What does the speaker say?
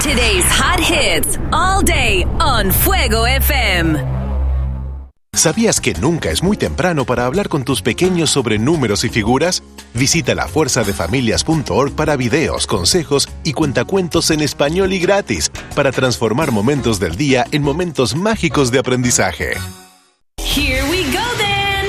Today's hot hits all day on Fuego FM. ¿Sabías que nunca es muy temprano para hablar con tus pequeños sobre números y figuras? Visita lafuerzadefamilias.org para videos, consejos y cuentacuentos en español y gratis para transformar momentos del día en momentos mágicos de aprendizaje.